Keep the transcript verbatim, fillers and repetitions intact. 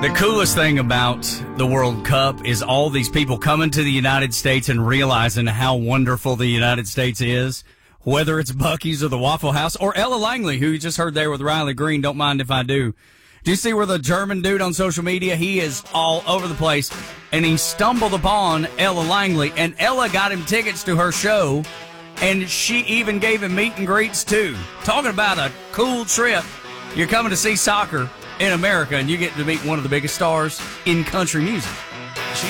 The coolest thing about the World Cup is all these people coming to the United States and realizing how wonderful the United States is, whether it's Buc-ee's or the Waffle House or Ella Langley, who you just heard there with Riley Green, Don't Mind If I Do. Do you see where the German dude on social media, he is all over the place, and he stumbled upon Ella Langley, and Ella got him tickets to her show, and she even gave him meet and greets too. Talking about a cool trip. You're coming to see soccer in America, and you get to meet one of the biggest stars in country music.